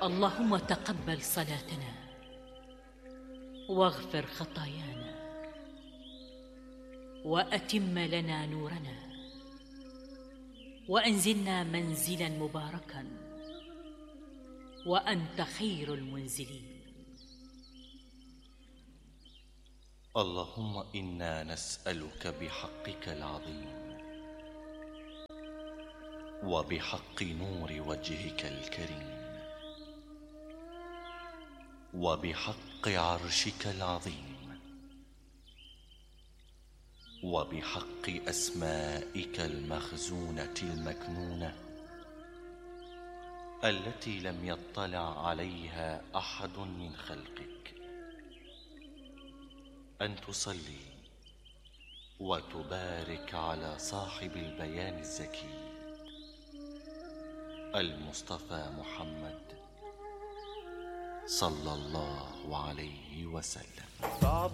اللهم تقبل صلاتنا واغفر خطايانا وأتم لنا نورنا وأنزلنا منزلا مباركا وأنت خير المنزلين. اللهم إنا نسألك بحقك العظيم وبحق نور وجهك الكريم وبحق عرشك العظيم وبحق أسمائك المخزونة المكنونة التي لم يطلع عليها أحد من خلقك، أن تصلي وتبارك على صاحب البيان الزكي المصطفى محمد صلى الله عليه وسلم.